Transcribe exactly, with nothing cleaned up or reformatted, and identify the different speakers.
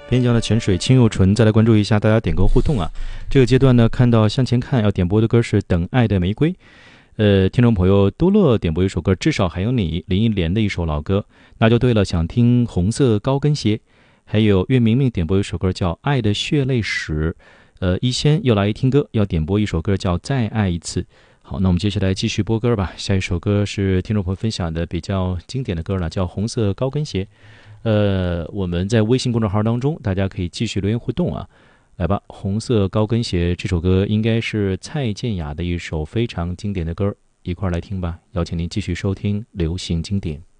Speaker 1: 边疆的泉水清又纯，再来关注一下大家点歌互动啊。这个阶段呢，看到向前看要点播的歌是《等爱的玫瑰》。呃，听众朋友多乐点播一首歌，至少还有你，林忆莲的一首老歌，那就对了，想听红色高跟鞋。还有岳明明点播一首歌叫《爱的血泪史》。呃，一仙又来听歌，要点播一首歌叫《再爱一次》。好，那我们接下来继续播歌吧。下一首歌是听众朋友分享的比较经典的歌了，叫《红色高跟鞋》。呃，我们在微信公众号当中，大家可以继续留言互动啊。来吧，红色高跟鞋这首歌应该是蔡健雅的一首非常经典的歌，一块儿来听吧。邀请您继续收听流行经典。